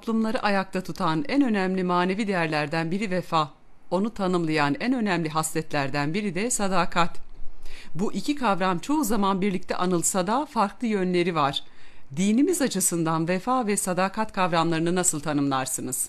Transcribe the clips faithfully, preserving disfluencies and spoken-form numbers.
Toplumları ayakta tutan en önemli manevi değerlerden biri vefa. Onu tanımlayan en önemli hasletlerden biri de sadakat. Bu iki kavram çoğu zaman birlikte anılsa da farklı yönleri var. Dinimiz açısından vefa ve sadakat kavramlarını nasıl tanımlarsınız?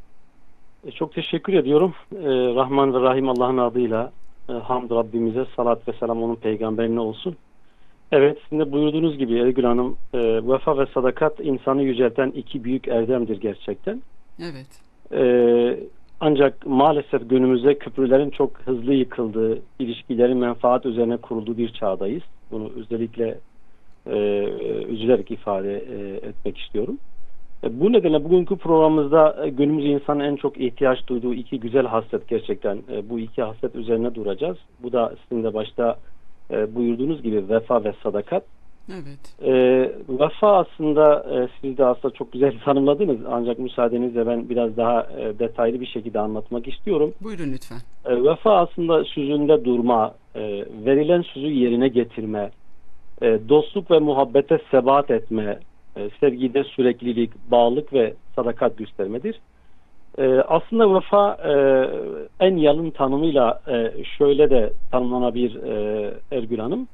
E, Çok teşekkür ediyorum. E, Rahman ve Rahim Allah'ın adıyla e, hamd Rabbimize, salat ve selam onun peygamberine olsun. Evet, sizin de buyurduğunuz gibi Ergül Hanım, e, vefa ve sadakat insanı yücelten iki büyük erdemdir gerçekten. Evet. E, Ancak maalesef günümüzde köprülerin çok hızlı yıkıldığı, ilişkilerin menfaat üzerine kurulduğu bir çağdayız. Bunu özellikle e, üzülerek ifade e, etmek istiyorum. Bu nedenle bugünkü programımızda günümüz insanın en çok ihtiyaç duyduğu iki güzel haslet gerçekten. Bu iki haslet üzerine duracağız. Bu da sizin de başta buyurduğunuz gibi vefa ve sadakat. Evet. E, vefa aslında e, siz de aslında çok güzel tanımladınız. Ancak müsaadenizle ben biraz daha e, detaylı bir şekilde anlatmak istiyorum. Buyurun lütfen. E, vefa aslında sözünde durma, e, verilen sözü yerine getirme, e, dostluk ve muhabbete sebat etme, sevgide süreklilik, bağlılık ve sadakat göstermedir. Ee, aslında vefa e, en yalın tanımıyla e, şöyle de tanımlanabilir e, Ergül Hanım.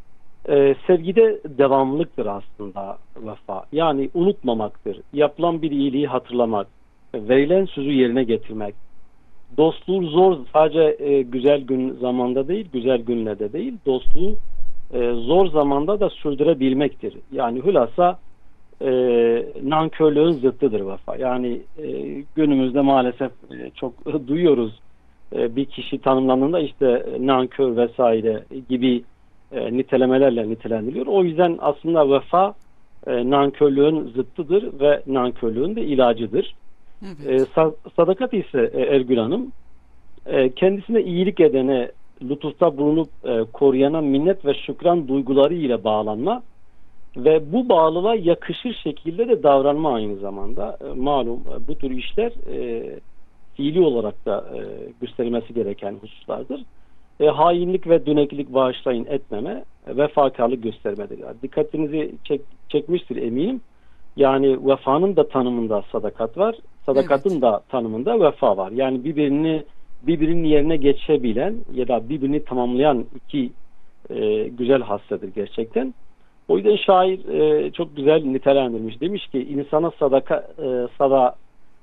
E, sevgide devamlılıktır aslında vefa. Yani unutmamaktır. Yapılan bir iyiliği hatırlamak, verilen sözü yerine getirmek. Dostluğu zor, sadece e, güzel gün zamanda değil, güzel günlerde değil, dostluğu e, zor zamanda da sürdürebilmektir. Yani hülasa E, nankörlüğün zıttıdır vefa. Yani e, günümüzde maalesef e, çok duyuyoruz. E, bir kişi tanımlandığında işte nankör vesaire gibi e, nitelemelerle nitelendiriliyor. O yüzden aslında vefa e, nankörlüğün zıttıdır ve nankörlüğün de ilacıdır. Evet. E, sa- sadakat ise e, Ergül Hanım e, kendisine iyilik edene, lütufta bulunup e, koruyana minnet ve şükran duyguları ile bağlanma ve bu bağlılığa yakışır şekilde de davranma aynı zamanda. E, malum e, bu tür işler e, fiili olarak da e, gösterilmesi gereken hususlardır. E, hainlik ve döneklilik bağışlayın etmeme, e, vefakarlık göstermedir. Yani dikkatinizi çek, çekmiştir eminim. Yani vefanın da tanımında sadakat var, sadakatın Evet. da tanımında vefa var. Yani birbirini birbirinin yerine geçebilen ya da birbirini tamamlayan iki e, güzel hasledir gerçekten. O yüzden şair e, çok güzel nitelendirmiş. Demiş ki insana sadaka, e, sada,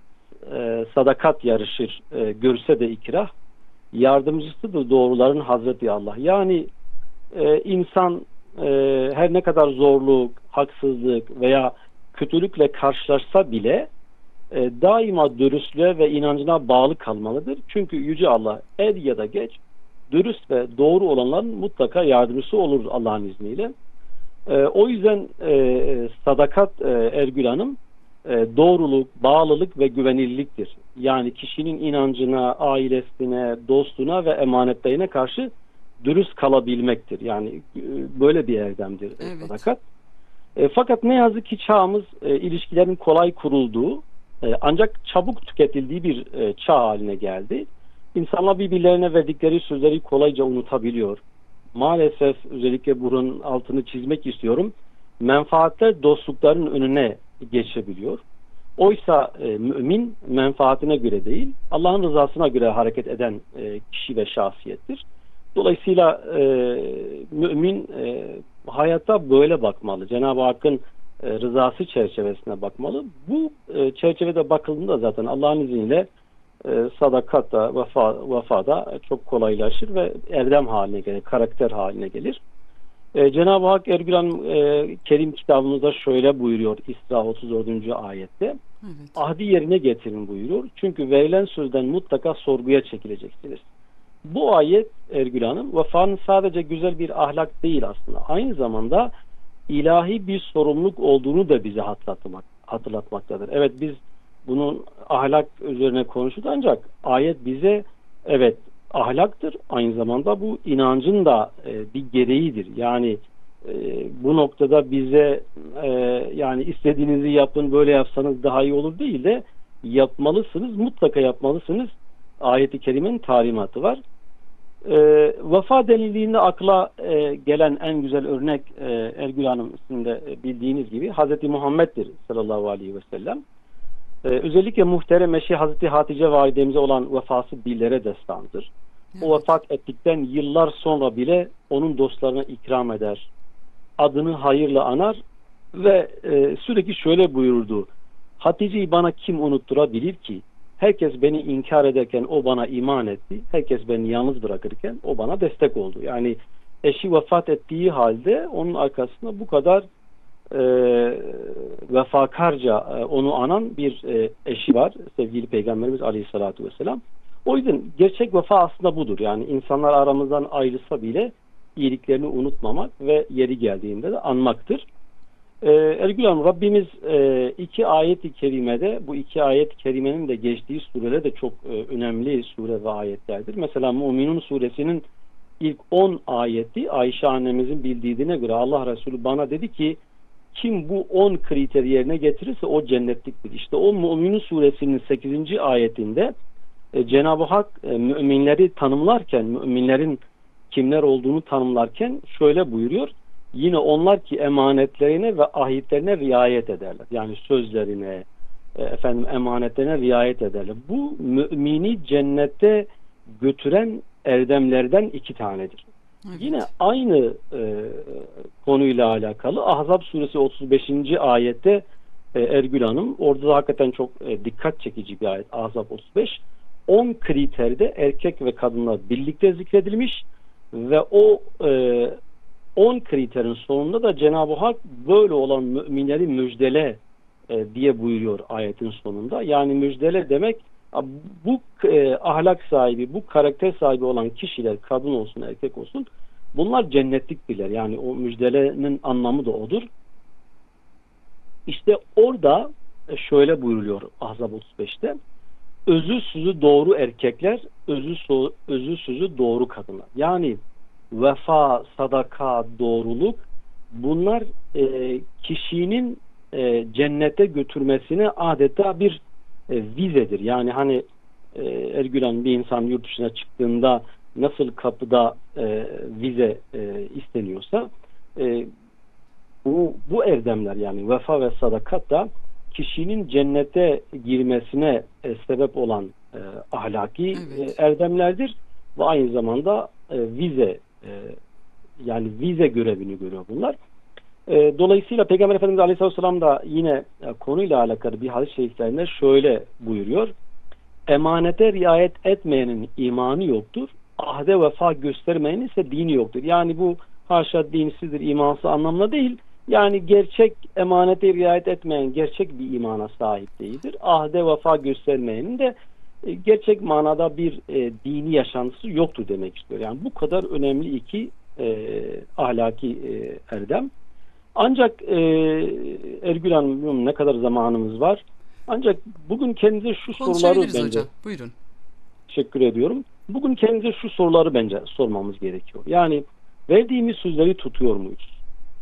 e, sadakat yarışır, e, görse de ikrah, yardımcısıdır doğruların Hazreti Allah. Yani e, insan e, her ne kadar zorluk, haksızlık veya kötülükle karşılaşsa bile e, daima dürüstlüğe ve inancına bağlı kalmalıdır. Çünkü Yüce Allah er ya da geç dürüst ve doğru olanların mutlaka yardımcısı olur Allah'ın izniyle. E, o yüzden e, sadakat e, Ergül Hanım e, doğruluk, bağlılık ve güvenilirliktir. Yani kişinin inancına, ailesine, dostuna ve emanetlerine karşı dürüst kalabilmektir. Yani e, böyle bir erdemdir Evet. sadakat. E, fakat ne yazık ki çağımız e, ilişkilerin kolay kurulduğu e, ancak çabuk tüketildiği bir e, çağ haline geldi. İnsanlar birbirlerine verdikleri sözleri kolayca unutabiliyor. Maalesef özellikle bunun altını çizmek istiyorum. Menfaatler dostlukların önüne geçebiliyor. Oysa e, mümin menfaatine göre değil, Allah'ın rızasına göre hareket eden e, kişi ve şahsiyettir. Dolayısıyla e, mümin e, hayata böyle bakmalı. Cenab-ı Hakk'ın e, rızası çerçevesine bakmalı. Bu e, çerçevede bakıldığında zaten Allah'ın izniyle e, sadakat da, vefa, vefa da çok kolaylaşır ve erdem haline gelir, karakter haline gelir. E, Cenab-ı Hak Ergül Hanım e, Kerim kitabımızda şöyle buyuruyor İsra otuz dördüncü ayette. Evet. Ahdi yerine getirin buyuruyor. Çünkü verilen sözden mutlaka sorguya çekileceksiniz. Bu ayet Ergül Hanım vefanın sadece güzel bir ahlak değil aslında. Aynı zamanda ilahi bir sorumluluk olduğunu da bize hatırlatmak, hatırlatmaktadır. Evet biz bunun ahlak üzerine konuşuyoruz ancak ayet bize evet ahlaktır. Aynı zamanda bu inancın da e, bir gereğidir. Yani e, bu noktada bize e, yani istediğinizi yapın böyle yapsanız daha iyi olur değil de yapmalısınız, mutlaka yapmalısınız. Ayet-i Kerime'nin talimatı var. E, vefa denildiğinde akla e, gelen en güzel örnek e, Ergül Hanım sizin de bildiğiniz gibi Hazreti Muhammed'dir sallallahu aleyhi ve sellem. Ee, özellikle muhterem eşi Hazreti Hatice validemize olan vefası dillere destandır. Evet. O vefat ettikten yıllar sonra bile onun dostlarına ikram eder. Adını hayırla anar ve e, sürekli şöyle buyururdu. Hatice'yi bana kim unutturabilir ki? Herkes beni inkar ederken o bana iman etti. Herkes beni yalnız bırakırken o bana destek oldu. Yani eşi vefat ettiği halde onun arkasında bu kadar e, vefakarca e, onu anan bir e, eşi var. Sevgili Peygamberimiz Aleyhisselatü Vesselam. O yüzden gerçek vefa aslında budur. Yani insanlar aramızdan ayrılsa bile iyiliklerini unutmamak ve yeri geldiğinde de anmaktır. Ee, Ergül Hanım, Rabbimiz e, iki ayet-i kerimede, bu iki ayet-i kerimenin de geçtiği sureler de çok e, önemli sure ve ayetlerdir. Mesela Müminun suresinin ilk on ayeti Ayşe annemizin bildiğine göre Allah Resulü bana dedi ki kim bu on kriteri yerine getirirse o cennetliktir. İşte o Müminun suresinin sekizinci ayetinde e, Cenab-ı Hak e, müminleri tanımlarken, müminlerin kimler olduğunu tanımlarken şöyle buyuruyor. Yine onlar ki emanetlerine ve ahitlerine riayet ederler. Yani sözlerine, efendim emanetlerine riayet ederler. Bu mümini cennete götüren erdemlerden iki tanedir. Evet. Yine aynı e, konuyla alakalı Ahzab suresi otuz beşinci ayette e, Ergül Hanım, orada da hakikaten çok e, dikkat çekici bir ayet. Ahzab otuz beş. on kriterde erkek ve kadınlar birlikte zikredilmiş ve o e, on kriterin sonunda da Cenab-ı Hak böyle olan müminleri müjdele e, diye buyuruyor ayetin sonunda. Yani müjdele demek bu e, ahlak sahibi, bu karakter sahibi olan kişiler, kadın olsun erkek olsun, bunlar cennetliktirler. Yani o müjdelenin anlamı da odur. İşte orada şöyle buyuruluyor Ahzab otuz beşte. Özü sözü doğru erkekler, özü, so özü sözü doğru kadınlar. Yani vefa, sadaka, doğruluk, bunlar e, kişinin e, cennete götürmesine adeta bir e, vizedir. Yani hani e, Ergül Hanım, bir insan yurt dışına çıktığında nasıl kapıda e, vize e, isteniyorsa e, bu, bu erdemler, yani vefa ve sadakat da kişinin cennete girmesine e, sebep olan e, ahlaki evet. e, erdemlerdir ve aynı zamanda e, vize e, yani vize görevini görüyor bunlar. E, dolayısıyla Peygamber Efendimiz Aleyhisselam da yine e, konuyla alakalı bir hadis-i şeriflerinde şöyle buyuruyor. Emanete riayet etmeyenin imanı yoktur. Ahde vefa göstermeyenin ise dini yoktur. Yani bu haşa dinsizdir, imansız anlamına değil. Yani gerçek emanete riayet etmeyen gerçek bir imana sahip değildir. Ahde vefa göstermeyenin de e, gerçek manada bir e, dini yaşantısı yoktur demek istiyor. Yani bu kadar önemli iki e, ahlaki e, erdem. Ancak e, Ergül Hanım, bilmiyorum ne kadar zamanımız var. Ancak bugün kendinize şu soruları bence... hocam. Buyurun. Teşekkür ediyorum. Bugün kendinize şu soruları bence sormamız gerekiyor. Yani verdiğimiz sözleri tutuyor muyuz?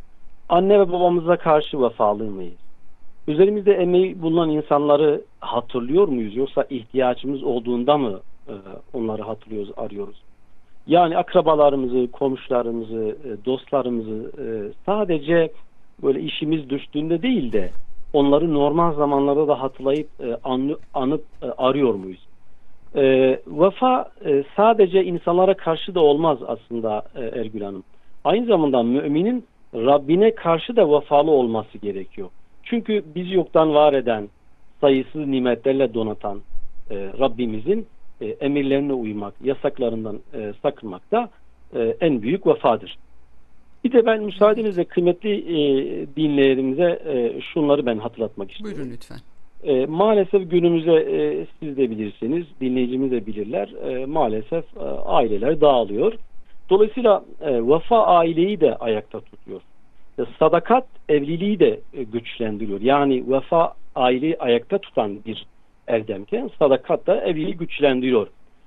Anne ve babamıza karşı vefalı mıyız? Üzerimizde emeği bulunan insanları hatırlıyor muyuz? Yoksa ihtiyacımız olduğunda mı e, onları hatırlıyoruz, arıyoruz? Yani akrabalarımızı, komşularımızı, e, dostlarımızı e, sadece böyle işimiz düştüğünde değil de onları normal zamanlarda da hatırlayıp e, anı, anıp e, arıyor muyuz? E, vefa e, sadece insanlara karşı da olmaz aslında e, Ergül Hanım. Aynı zamanda müminin Rabbine karşı da vefalı olması gerekiyor. Çünkü bizi yoktan var eden, sayısız nimetlerle donatan e, Rabbimizin e, emirlerine uymak, yasaklarından e, sakınmak da e, en büyük vefadır. Bir de ben müsaadenizle kıymetli e, dinleyicilerimize e, şunları ben hatırlatmak istiyorum. Buyurun lütfen. E, maalesef günümüzde e, siz de bilirsiniz, dinleyicimiz de bilirler. E, maalesef e, aileler dağılıyor. Dolayısıyla e, vefa aileyi de ayakta tutuyor. E, sadakat evliliği de e, güçlendiriyor. Yani vefa aileyi ayakta tutan bir erdemken sadakat da evliliği güçlendiriyor.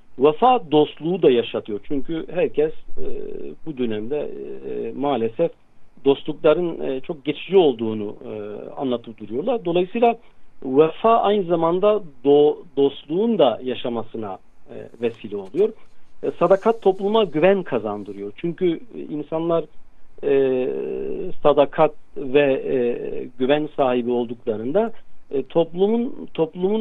Vefa dostluğu da yaşatıyor. Çünkü herkes e, bu dönemde e, maalesef dostlukların e, çok geçici olduğunu e, anlatıp duruyorlar. Dolayısıyla vefa aynı zamanda do, dostluğun da yaşamasına e, vesile oluyor. E, sadakat topluma güven kazandırıyor. Çünkü insanlar e, sadakat ve e, güven sahibi olduklarında e, toplumun toplumun